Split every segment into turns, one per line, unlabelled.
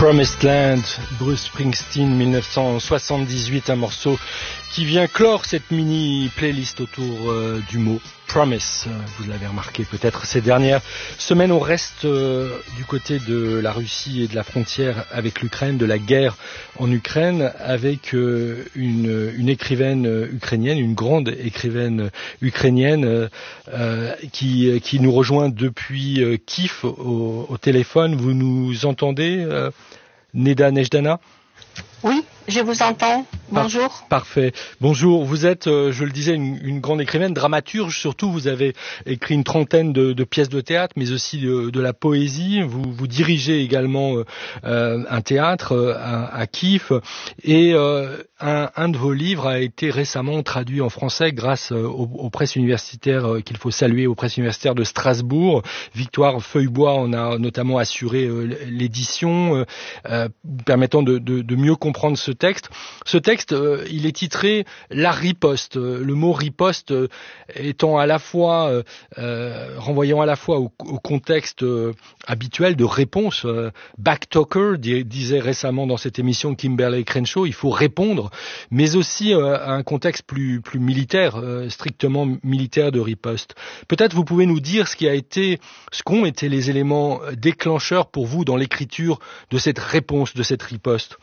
Promised Land, Bruce Springsteen, 1978, un morceau qui vient clore cette mini-playlist autour du mot Promise. Vous l'avez remarqué peut-être ces dernières semaines, on reste du côté de la Russie et de la frontière avec l'Ukraine, de la guerre en Ukraine, avec une écrivaine ukrainienne, une grande écrivaine ukrainienne qui nous rejoint depuis Kiev au téléphone. Vous nous entendez, Neda Nejdana?
Oui, je vous entends. Bonjour.
Parfait. Bonjour. Vous êtes, je le disais, une grande écrivaine, dramaturge surtout. Vous avez écrit une trentaine de pièces de théâtre, mais aussi de la poésie. Vous dirigez également un théâtre à Kiev. Et un de vos livres a été récemment traduit en français grâce aux presses universitaires qu'il faut saluer, aux presses universitaires de Strasbourg. Victoire Feuillebois en a notamment assuré l'édition, permettant de mieux comprendre ce texte. Ce texte, il est titré La riposte. Le mot riposte étant à la fois renvoyant à la fois au contexte habituel de réponse. Backtalker disait récemment dans cette émission Kimberly Crenshaw, il faut répondre, mais aussi à un contexte plus militaire, strictement militaire de riposte. Peut-être vous pouvez nous dire ce qu'ont été les éléments déclencheurs pour vous dans l'écriture de cette réponse, de cette riposte.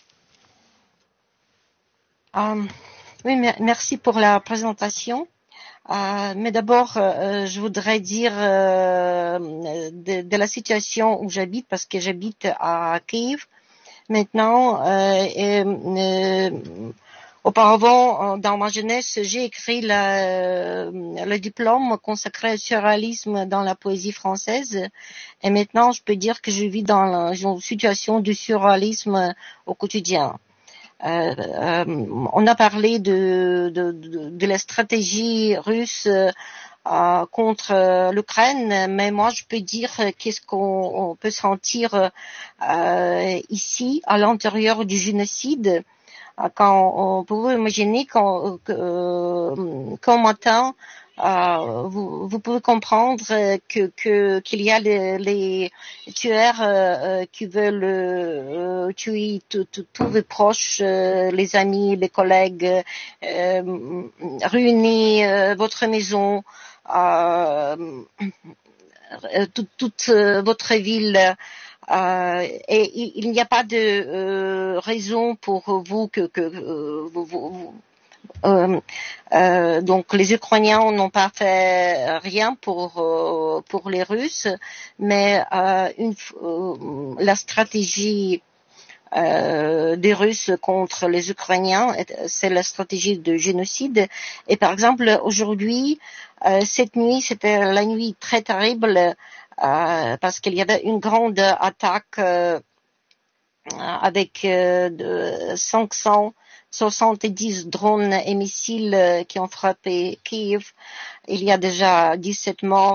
Oui, merci pour la présentation. Mais d'abord, je voudrais dire de la situation où j'habite, parce que j'habite à Kiev. Maintenant, auparavant, dans ma jeunesse, j'ai écrit le diplôme consacré au surréalisme dans la poésie française. Et maintenant, je peux dire que je vis dans une situation du surréalisme au quotidien. On a parlé de la stratégie russe contre l'Ukraine, mais moi je peux dire qu'est-ce qu'on peut sentir ici à l'intérieur du génocide, quand on peut imaginer qu'un matin vous pouvez comprendre qu'il y a les tueurs qui veulent tuer tous les proches, les amis, les collègues, ruiner votre maison, toute votre ville. Et il n'y a pas de raison pour vous que vous donc les Ukrainiens n'ont pas fait rien pour les Russes, mais la stratégie des Russes contre les Ukrainiens, c'est la stratégie de génocide. Et par exemple, aujourd'hui, cette nuit, c'était la nuit très terrible parce qu'il y avait une grande attaque avec 570 drones et missiles qui ont frappé Kiev. Il y a déjà 17 morts,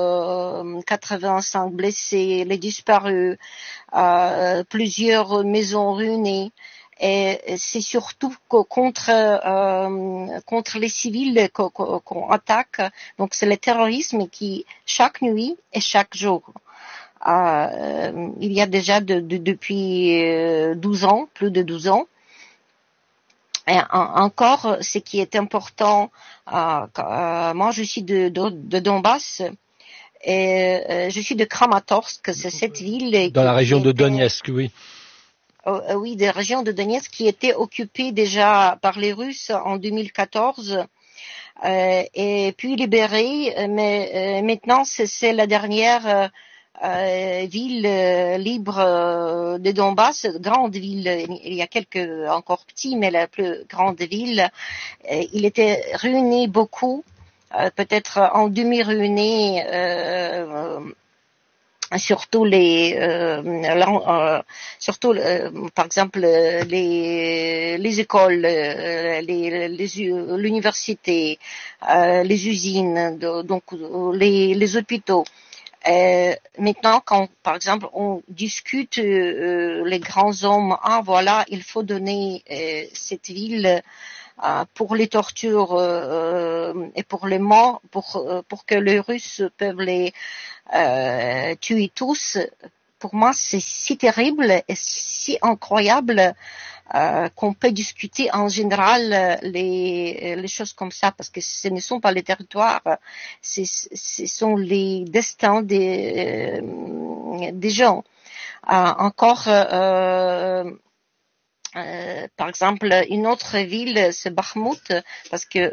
85 blessés, les disparus, plusieurs maisons ruinées. Et c'est surtout contre les civils qu'on attaque. Donc c'est le terrorisme qui, chaque nuit et chaque jour, il y a déjà depuis 12 ans, plus de 12 ans. Et encore, ce qui est important, moi je suis de Donbass et je suis de Kramatorsk, c'est cette ville
dans la région de Donetsk, oui.
Oui, des régions de Donetsk qui étaient occupées déjà par les Russes en 2014 et puis libérées, mais maintenant c'est la dernière ville libre de Donbass, grande ville. Il y a quelques encore petits, mais la plus grande ville. Il était ruiné beaucoup, peut-être en demi-ruiné. Surtout par exemple les écoles, l'université, les usines, donc les hôpitaux. Maintenant, quand par exemple on discute les grands hommes, voilà, il faut donner cette ville pour les tortures et pour les morts, pour que les Russes peuvent les tuer tous, pour moi, c'est si terrible et si incroyable qu'on peut discuter en général les choses comme ça, parce que ce ne sont pas les territoires, ce sont les destins des gens. Encore, par exemple, une autre ville, c'est Bakhmout, parce que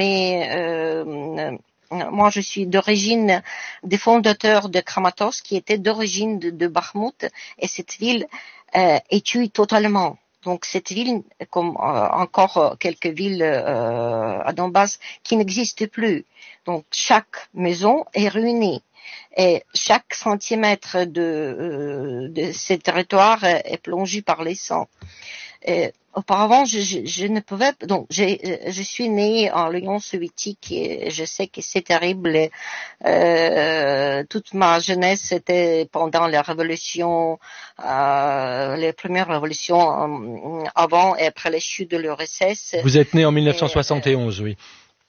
moi, je suis d'origine des fondateurs de Kramatorsk, qui était d'origine de Bakhmout, et cette ville est tuée totalement. Donc cette ville, comme encore quelques villes à Donbass, qui n'existent plus. Donc chaque maison est ruinée. Et chaque centimètre de ce territoire est plongé par les sangs. Auparavant, je ne pouvais. Donc, je suis née en l'Union soviétique et je sais que c'est terrible. Et, toute ma jeunesse était pendant la révolution, les premières révolutions avant et après les chutes de l'URSS.
Vous êtes née en 1971, oui.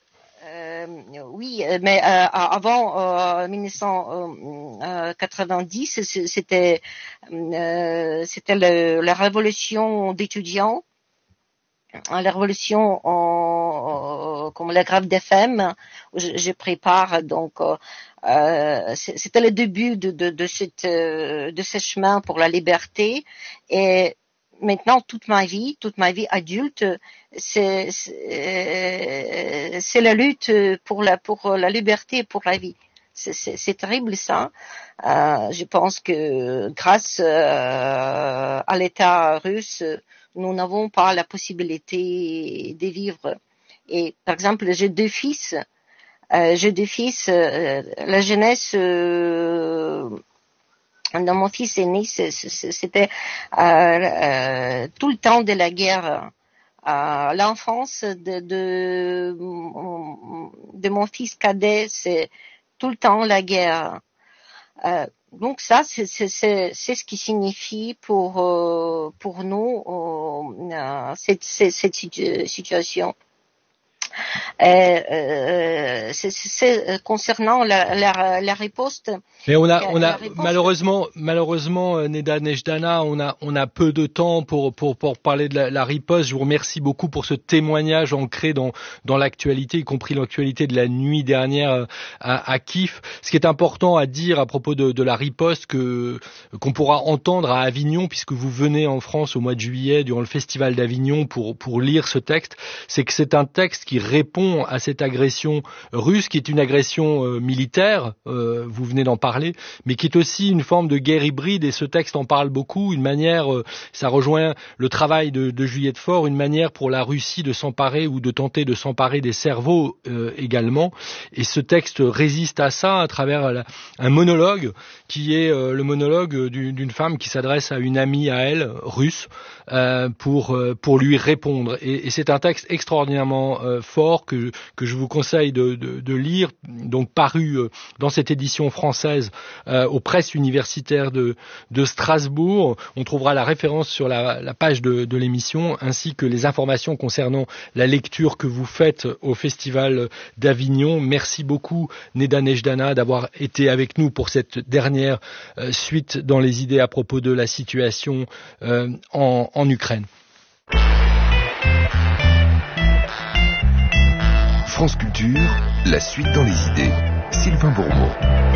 Oui, mais avant 1990, c'était la révolution d'étudiants, la révolution comme la grève des femmes. Je prépare donc. C'était le début de ce chemin pour la liberté et maintenant toute ma vie adulte, c'est la lutte pour la liberté et pour la vie. C'est terrible ça. Je pense que grâce à l'État russe, nous n'avons pas la possibilité de vivre. Et par exemple, j'ai deux fils. La jeunesse de mon fils aîné, c'était tout le temps de la guerre. L'enfance de mon fils cadet, c'est tout le temps la guerre. Donc ça, c'est ce qui signifie pour nous cette situation. C'est concernant la riposte.
Mais on a malheureusement Neda Nejdana, on a peu de temps pour parler de la riposte. Je vous remercie beaucoup pour ce témoignage ancré dans l'actualité, y compris l'actualité de la nuit dernière à Kiev. Ce qui est important à dire à propos de la riposte qu'on pourra entendre à Avignon, puisque vous venez en France au mois de juillet durant le festival d'Avignon pour lire ce texte, c'est que c'est un texte qui répond à cette agression russe, qui est une agression militaire, vous venez d'en parler, mais qui est aussi une forme de guerre hybride, et ce texte en parle beaucoup, une manière, ça rejoint le travail de Juliette Faure, une manière pour la Russie de s'emparer ou de tenter de s'emparer des cerveaux également, et ce texte résiste à ça à travers un monologue qui est le monologue d'une femme qui s'adresse à une amie à elle, russe, pour lui répondre, et c'est un texte extraordinairement fort que je vous conseille de lire, donc paru dans cette édition française aux presses universitaires de Strasbourg. On trouvera la référence sur la page de l'émission, ainsi que les informations concernant la lecture que vous faites au Festival d'Avignon. Merci beaucoup Neda Nejdana d'avoir été avec nous pour cette dernière suite dans les idées à propos de la situation en Ukraine.
France Culture, la suite dans les idées. Sylvain Bourmeau.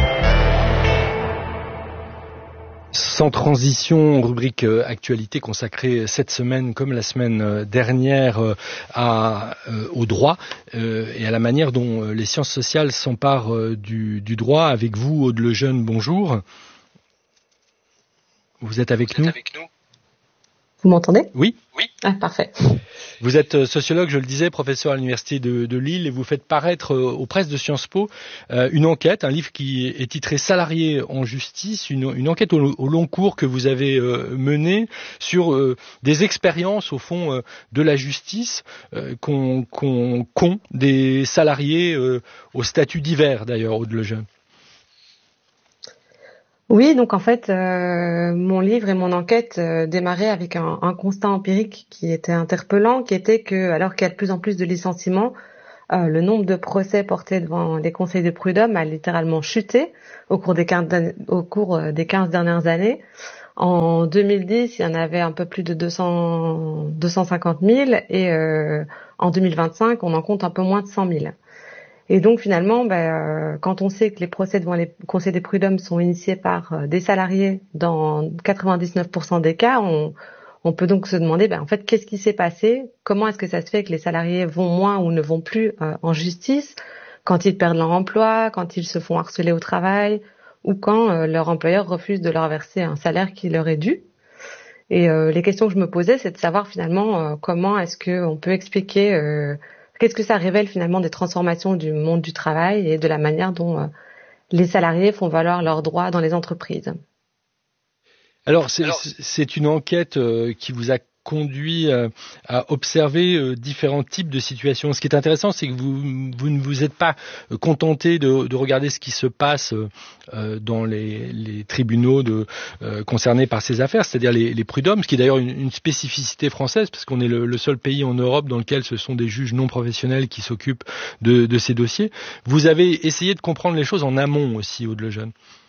Sans transition, rubrique actualité consacrée cette semaine comme la semaine dernière au droit et à la manière dont les sciences sociales s'emparent du droit. Avec vous, Aude Lejeune, bonjour. Vous êtes avec nous ?
Vous m'entendez ?
Oui.
Ah, parfait.
Vous êtes sociologue, je le disais, professeur à l'université de Lille, et vous faites paraître aux presses de Sciences Po une enquête, un livre qui est titré Salariés en justice, une enquête au long cours que vous avez menée sur des expériences au fond de la justice qu'ont des salariés au statut divers d'ailleurs, Aude Lejeune.
Oui, donc en fait, mon livre et mon enquête démarraient avec un constat empirique qui était interpellant, qui était que, alors qu'il y a de plus en plus de licenciements, le nombre de procès portés devant les conseils de prud'homme a littéralement chuté au cours des 15 dernières années. En 2010, il y en avait un peu plus de 250 000 et en 2025, on en compte un peu moins de 100 000. Et donc finalement, quand on sait que les procès devant les conseils des prud'hommes sont initiés par des salariés dans 99% des cas, on peut donc se demander, en fait, qu'est-ce qui s'est passé? Comment est-ce que ça se fait que les salariés vont moins ou ne vont plus en justice quand ils perdent leur emploi, quand ils se font harceler au travail ou quand leur employeur refuse de leur verser un salaire qui leur est dû? Et les questions que je me posais, c'est de savoir finalement comment est-ce qu'on peut expliquer qu'est-ce que ça révèle finalement des transformations du monde du travail et de la manière dont les salariés font valoir leurs droits dans les entreprises.
Alors, c'est une enquête qui vous a conduit à observer différents types de situations. Ce qui est intéressant, c'est que vous ne vous êtes pas contenté de regarder ce qui se passe dans les tribunaux concernés par ces affaires, c'est-à-dire les prud'hommes, ce qui est d'ailleurs une spécificité française, parce qu'on est le seul pays en Europe dans lequel ce sont des juges non professionnels qui s'occupent de ces dossiers. Vous avez essayé de comprendre les choses en amont aussi, Aude Lejeune.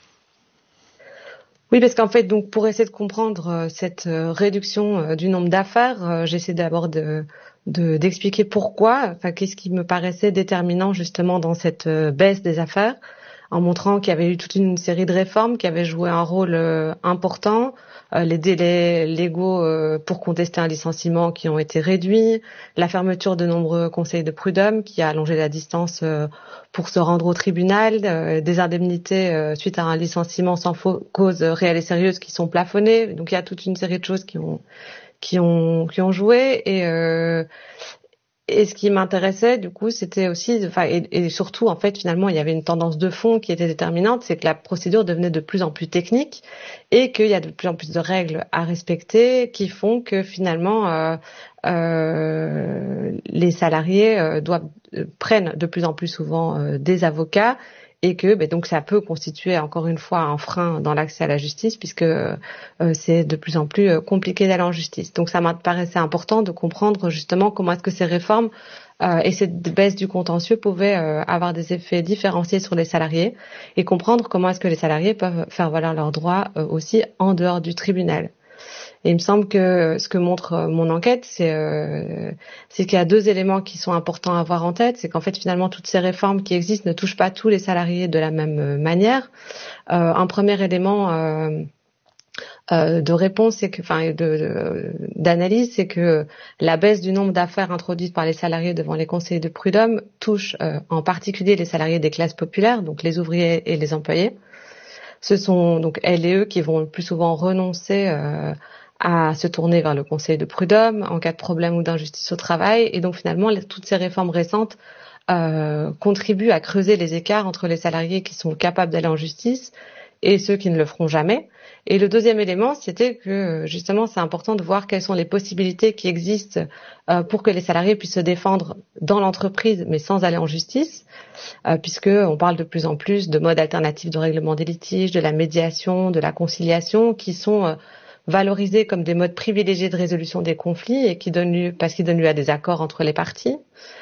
Oui, parce qu'en fait, donc pour essayer de comprendre cette réduction du nombre d'affaires, j'essaie d'abord d'expliquer pourquoi, qu'est-ce qui me paraissait déterminant justement dans cette baisse des affaires, en montrant qu'il y avait eu toute une série de réformes qui avaient joué un rôle important, les délais légaux pour contester un licenciement qui ont été réduits, la fermeture de nombreux conseils de prud'homme qui a allongé la distance pour se rendre au tribunal, des indemnités suite à un licenciement sans cause réelle et sérieuse qui sont plafonnées. Donc il y a toute une série de choses qui ont joué et ce qui m'intéressait, du coup, c'était aussi, et surtout, en fait, finalement, il y avait une tendance de fond qui était déterminante, c'est que la procédure devenait de plus en plus technique et qu'il y a de plus en plus de règles à respecter qui font que finalement, les salariés prennent de plus en plus souvent des avocats. Et que donc ça peut constituer encore une fois un frein dans l'accès à la justice puisque c'est de plus en plus compliqué d'aller en justice. Donc ça m'a paraissait important de comprendre justement comment est-ce que ces réformes et cette baisse du contentieux pouvaient avoir des effets différenciés sur les salariés et comprendre comment est-ce que les salariés peuvent faire valoir leurs droits aussi en dehors du tribunal. Et il me semble que ce que montre mon enquête, c'est qu'il y a deux éléments qui sont importants à avoir en tête. C'est qu'en fait, finalement, toutes ces réformes qui existent ne touchent pas tous les salariés de la même manière. Un premier élément de réponse, c'est que, d'analyse, c'est que la baisse du nombre d'affaires introduites par les salariés devant les conseils de prud'homme touche en particulier les salariés des classes populaires, donc les ouvriers et les employés. Ce sont donc elles et eux qui vont le plus souvent renoncer à se tourner vers le conseil de prud'homme en cas de problème ou d'injustice au travail. Et donc finalement, toutes ces réformes récentes contribuent à creuser les écarts entre les salariés qui sont capables d'aller en justice et ceux qui ne le feront jamais. Et le deuxième élément, c'était que justement, c'est important de voir quelles sont les possibilités qui existent pour que les salariés puissent se défendre dans l'entreprise, mais sans aller en justice, puisque on parle de plus en plus de modes alternatifs de règlement des litiges, de la médiation, de la conciliation, qui sont valorisés comme des modes privilégiés de résolution des conflits et parce qu'ils donnent lieu à des accords entre les parties.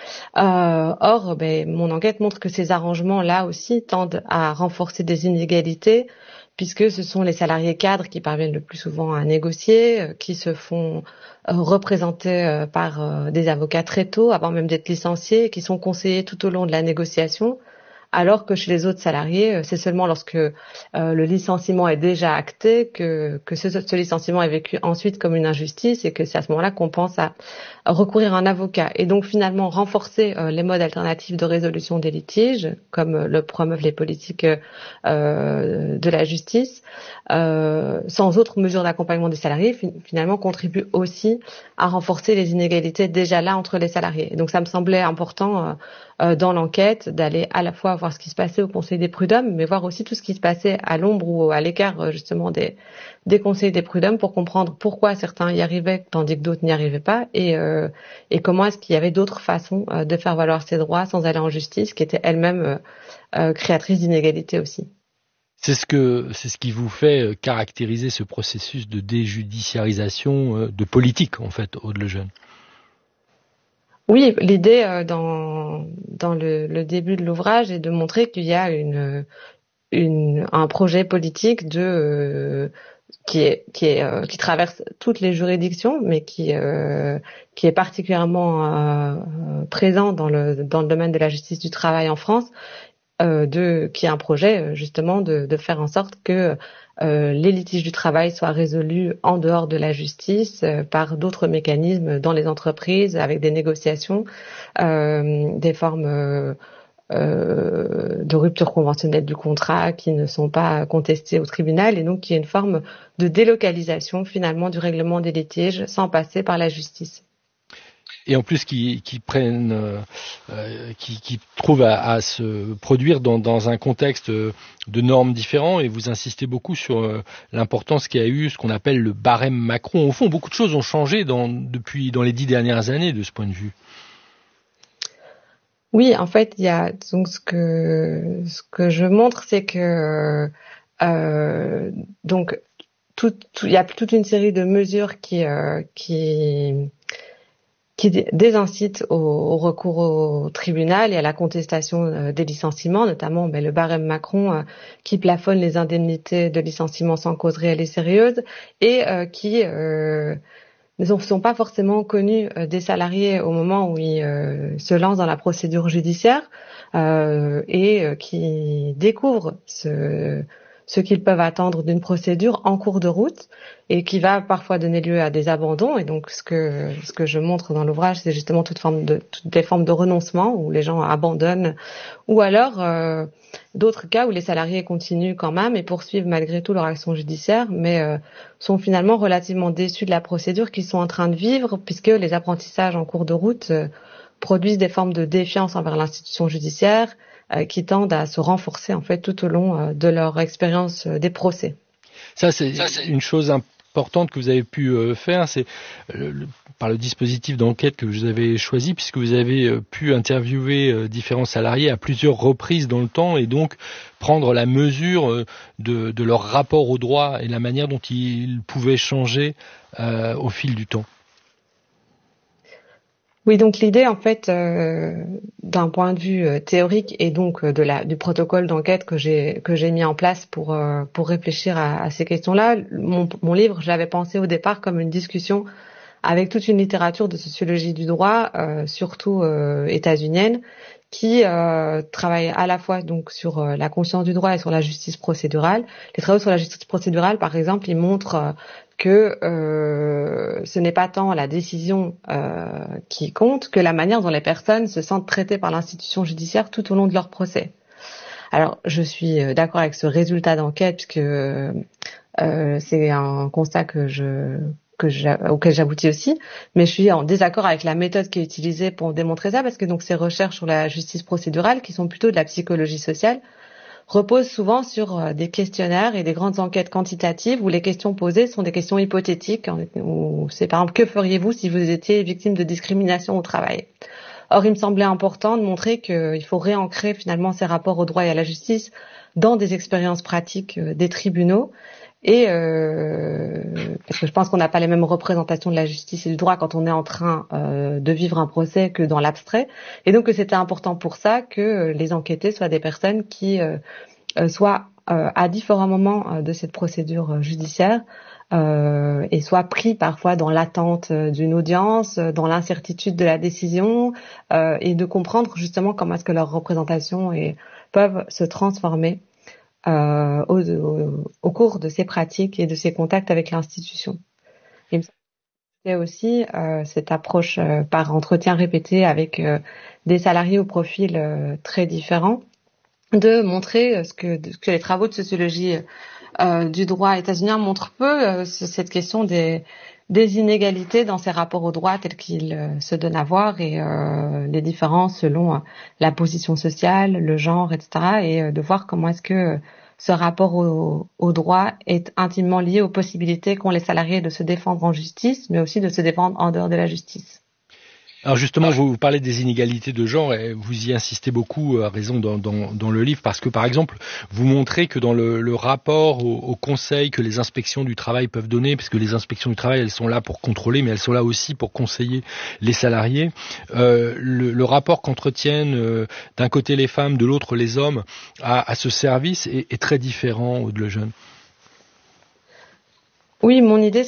Or, mon enquête montre que ces arrangements-là aussi tendent à renforcer des inégalités, puisque ce sont les salariés cadres qui parviennent le plus souvent à négocier, qui se font représenter par des avocats très tôt, avant même d'être licenciés, qui sont conseillés tout au long de la négociation, alors que chez les autres salariés, c'est seulement lorsque le licenciement est déjà acté que ce licenciement est vécu ensuite comme une injustice et que c'est à ce moment-là qu'on pense à recourir à un avocat. Et donc finalement renforcer les modes alternatifs de résolution des litiges, comme le promeuvent les politiques de la justice, sans autres mesures d'accompagnement des salariés, finalement contribue aussi à renforcer les inégalités déjà là entre les salariés. Et donc ça me semblait important dans l'enquête d'aller à la fois voir ce qui se passait au Conseil des prud'hommes, mais voir aussi tout ce qui se passait à l'ombre ou à l'écart justement des conseils des prud'hommes pour comprendre pourquoi certains y arrivaient tandis que d'autres n'y arrivaient pas et comment est-ce qu'il y avait d'autres façons de faire valoir ses droits sans aller en justice qui étaient elles-mêmes créatrices d'inégalités aussi.
C'est ce qui vous fait caractériser ce processus de déjudiciarisation de politique en fait, Aude Lejeune.
Oui, l'idée dans le début de l'ouvrage est de montrer qu'il y a un projet politique qui traverse toutes les juridictions, mais qui est particulièrement présent dans le domaine de la justice du travail en France, qui est un projet justement de faire en sorte que les litiges du travail soient résolus en dehors de la justice par d'autres mécanismes dans les entreprises, avec des négociations, des formes de rupture conventionnelle du contrat qui ne sont pas contestées au tribunal, et donc qui est une forme de délocalisation finalement du règlement des litiges sans passer par la justice.
Et en plus qui trouvent à se produire dans un contexte de normes différents, et vous insistez beaucoup sur l'importance qu'a eu ce qu'on appelle le barème Macron. Au fond, beaucoup de choses ont changé dans les 10 dernières années de ce point de vue.
Oui, en fait, il y a donc ce que je montre, c'est que donc il y a toute une série de mesures qui désincitent au recours au tribunal et à la contestation des licenciements, notamment le barème Macron qui plafonne les indemnités de licenciement sans cause réelle et sérieuse, et qui ne sont pas forcément connus des salariés au moment où ils se lancent dans la procédure judiciaire, et qui découvrent ce qu'ils peuvent attendre d'une procédure en cours de route, et qui va parfois donner lieu à des abandons. Et donc ce que je montre dans l'ouvrage, c'est justement toutes les formes de renoncement où les gens abandonnent, ou alors d'autres cas où les salariés continuent quand même et poursuivent malgré tout leur action judiciaire, mais sont finalement relativement déçus de la procédure qu'ils sont en train de vivre, puisque les apprentissages en cours de route produisent des formes de défiance envers l'institution judiciaire qui tendent à se renforcer en fait tout au long de leur expérience des procès.
Ça, c'est une chose importante que vous avez pu faire, c'est par le dispositif d'enquête que vous avez choisi, puisque vous avez pu interviewer différents salariés à plusieurs reprises dans le temps, et donc prendre la mesure de leur rapport au droit et la manière dont ils pouvaient changer au fil du temps.
Oui, donc l'idée, en fait, d'un point de vue théorique, et donc du protocole d'enquête que j'ai mis en place pour réfléchir à ces questions-là, mon livre, je l'avais pensé au départ comme une discussion avec toute une littérature de sociologie du droit, surtout états-unienne, qui travaille à la fois donc sur la conscience du droit et sur la justice procédurale. Les travaux sur la justice procédurale, par exemple, ils montrent que ce n'est pas tant la décision qui compte que la manière dont les personnes se sentent traitées par l'institution judiciaire tout au long de leur procès. Alors, je suis d'accord avec ce résultat d'enquête, puisque c'est un constat auquel j'aboutis aussi, mais je suis en désaccord avec la méthode qui est utilisée pour démontrer ça, parce que donc ces recherches sur la justice procédurale, qui sont plutôt de la psychologie sociale, reposent souvent sur des questionnaires et des grandes enquêtes quantitatives où les questions posées sont des questions hypothétiques, où c'est par exemple: que feriez-vous si vous étiez victime de discrimination au travail? Or, il me semblait important de montrer qu'il faut réancrer finalement ces rapports au droit et à la justice dans des expériences pratiques des tribunaux, et parce que je pense qu'on n'a pas les mêmes représentations de la justice et du droit quand on est en train de vivre un procès que dans l'abstrait, et donc que c'était important pour ça que les enquêtés soient des personnes qui soient à différents moments de cette procédure judiciaire et soient pris parfois dans l'attente d'une audience, dans l'incertitude de la décision, et de comprendre justement comment est-ce que leurs représentations peuvent se transformer au cours de ces pratiques et de ces contacts avec l'institution. Il me semble aussi cette approche par entretien répété avec des salariés au profil très différent, de montrer ce que les travaux de sociologie du droit états-unien montrent peu, cette question des inégalités dans ces rapports au droit tels qu'ils se donnent à voir, et les différences selon la position sociale, le genre, etc. Et de voir comment est-ce que ce rapport au droit est intimement lié aux possibilités qu'ont les salariés de se défendre en justice, mais aussi de se défendre en dehors de la justice.
Alors justement, vous parlez des inégalités de genre et vous y insistez beaucoup, à raison, dans le livre, parce que par exemple, vous montrez que dans le rapport au conseil que les inspections du travail peuvent donner, puisque les inspections du travail, elles sont là pour contrôler, mais elles sont là aussi pour conseiller les salariés, le rapport qu'entretiennent d'un côté les femmes, de l'autre les hommes à ce service est très différent de le jeune.
Oui, mon idée,